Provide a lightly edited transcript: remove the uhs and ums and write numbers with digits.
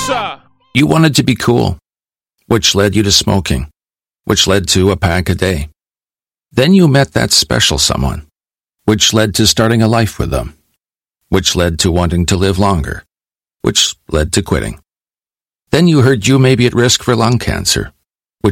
sir. You wanted to be cool, which led you to smoking, which led to a pack a day. Then you met that special someone, which led to starting a life with them, which led to wanting to live longer, which led to quitting. Then you heard you may be at risk for lung cancer,